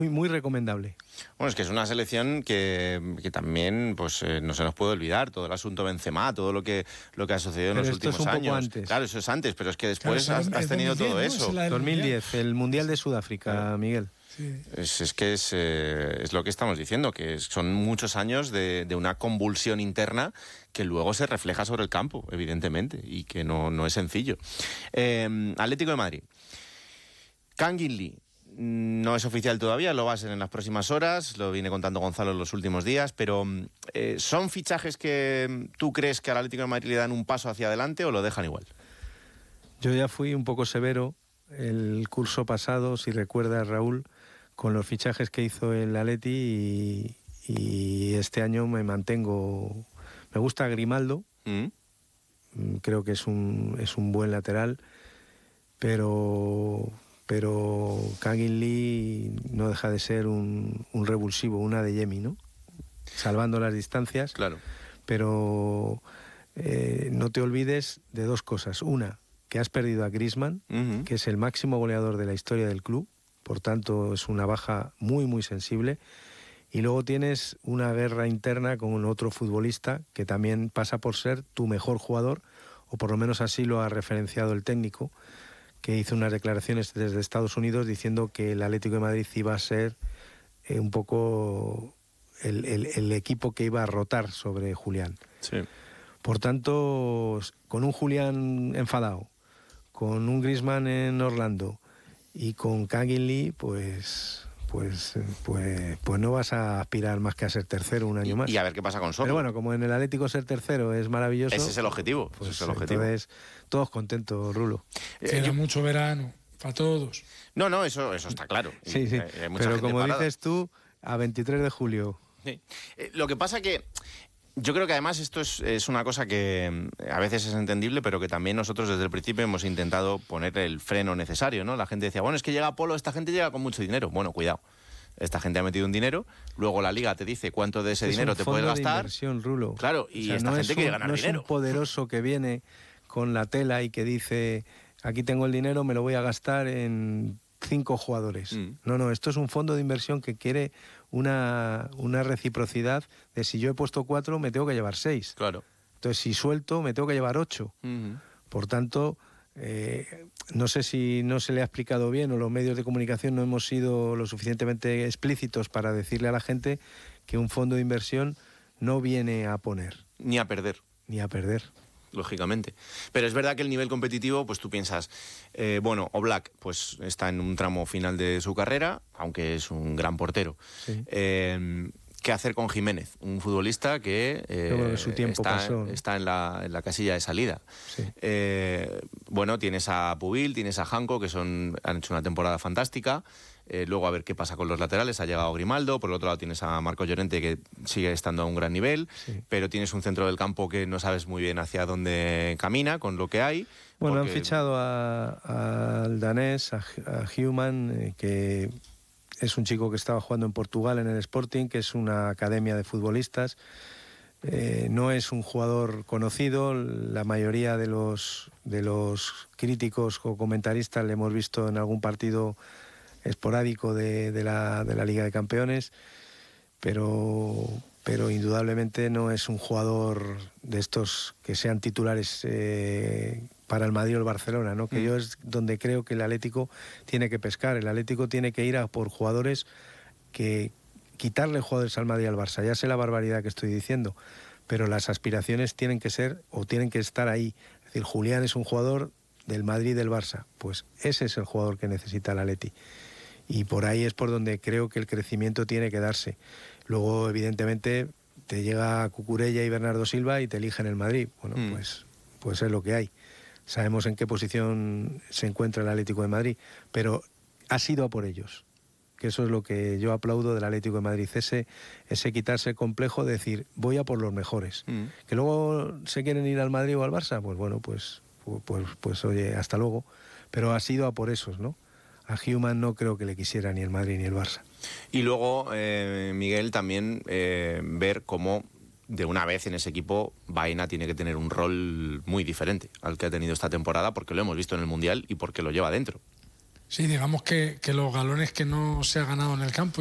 Muy, muy recomendable. Bueno, es que es una selección que también pues no se nos puede olvidar, todo el asunto Benzema, todo lo que ha sucedido en los últimos es un años. Poco antes. Claro, eso es antes, pero es que después Claro, has tenido 2010, todo ¿no? eso. Es 2010, el Mundial de Sudáfrica, Claro. Miguel. Sí. Es lo que estamos diciendo, que son muchos años de una convulsión interna que luego se refleja sobre el campo, evidentemente, y que no es sencillo. Atlético de Madrid. Kang In Lee. No es oficial todavía, lo va a ser en las próximas horas, lo viene contando Gonzalo en los últimos días, pero ¿son fichajes que tú crees que al Atlético de Madrid le dan un paso hacia adelante o lo dejan igual? Yo ya fui un poco severo el curso pasado, si recuerdas, Raúl, con los fichajes que hizo el Atleti y este año me mantengo. Me gusta Grimaldo, creo que es un buen lateral, pero Kang In Lee no deja de ser un revulsivo, una de Yemi, ¿no? Salvando las distancias. Claro. Pero no te olvides de dos cosas. Una, que has perdido a Griezmann, que es el máximo goleador de la historia del club, por tanto es una baja muy, muy sensible. Y luego tienes una guerra interna con otro futbolista que también pasa por ser tu mejor jugador, o por lo menos así lo ha referenciado el técnico, que hizo unas declaraciones desde Estados Unidos diciendo que el Atlético de Madrid iba a ser un poco el equipo que iba a rotar sobre Julián. Sí. Por tanto, con un Julián enfadado, con un Griezmann en Orlando y con Kang In Lee, pues no vas a aspirar más que a ser tercero un año más. Y a ver qué pasa con Soto. Pero bueno, como en el Atlético ser tercero es maravilloso. Ese es el objetivo. Pues ese es el objetivo. Entonces, todos contentos, Rulo. Queda mucho verano, para todos. No, eso está claro. Sí. Pero como dices tú, a 23 de julio. Sí. Lo que pasa que yo creo que además esto es una cosa que a veces es entendible, pero que también nosotros desde el principio hemos intentado poner el freno necesario, ¿no? La gente decía, bueno, es que llega Polo, esta gente llega con mucho dinero. Bueno, cuidado. Esta gente ha metido un dinero, luego la Liga te dice cuánto de ese dinero te puedes gastar. Es un fondo de inversión, Rulo. Claro, y esta gente quiere ganar dinero. No es un poderoso que viene con la tela y que dice, aquí tengo el dinero, me lo voy a gastar en 5 jugadores. No, esto es un fondo de inversión que quiere una reciprocidad de si yo he puesto 4, me tengo que llevar 6. Claro. Entonces, si suelto, me tengo que llevar 8. Por tanto, no sé si no se le ha explicado bien o los medios de comunicación no hemos sido lo suficientemente explícitos para decirle a la gente que un fondo de inversión no viene a poner. Ni a perder. Ni a perder. Lógicamente. Pero es verdad que el nivel competitivo, pues tú piensas, Oblak pues está en un tramo final de su carrera, aunque es un gran portero. Sí. ¿Qué hacer con Jiménez? Un futbolista que su tiempo está en la casilla de salida. Sí. Bueno, tienes a Pubil, tienes a Janko, que han hecho una temporada fantástica. Luego a ver qué pasa con los laterales. Ha llegado Grimaldo, por el otro lado tienes a Marco Llorente, que sigue estando a un gran nivel, pero tienes un centro del campo que no sabes muy bien hacia dónde camina con lo que hay. Bueno, han fichado al danés, a Human, que es un chico que estaba jugando en Portugal en el Sporting, que es una academia de futbolistas. No es un jugador conocido, la mayoría de los críticos o comentaristas le hemos visto en algún partido esporádico de la Liga de Campeones, pero indudablemente no es un jugador de estos que sean titulares para el Madrid o el Barcelona, ¿no? Que yo es donde creo que el Atlético tiene que pescar. El Atlético tiene que ir a por jugadores que quitarle jugadores al Madrid y al Barça. Ya sé la barbaridad que estoy diciendo, pero las aspiraciones tienen que ser o tienen que estar ahí. Es decir, Julián es un jugador del Madrid y del Barça, pues ese es el jugador que necesita el Atleti. Y por ahí es por donde creo que el crecimiento tiene que darse. Luego, evidentemente, te llega Cucurella y Bernardo Silva y te eligen el Madrid. Bueno, pues es lo que hay. Sabemos en qué posición se encuentra el Atlético de Madrid, pero ha sido a por ellos. Que eso es lo que yo aplaudo del Atlético de Madrid, ese quitarse el complejo de decir, voy a por los mejores. Que luego se quieren ir al Madrid o al Barça, pues bueno, pues oye, hasta luego. Pero ha sido a por esos, ¿no? A Human no creo que le quisiera ni el Madrid ni el Barça. Y luego, Miguel, también ver cómo de una vez en ese equipo Baena tiene que tener un rol muy diferente al que ha tenido esta temporada, porque lo hemos visto en el Mundial y porque lo lleva dentro. Sí, digamos que los galones que no se ha ganado en el campo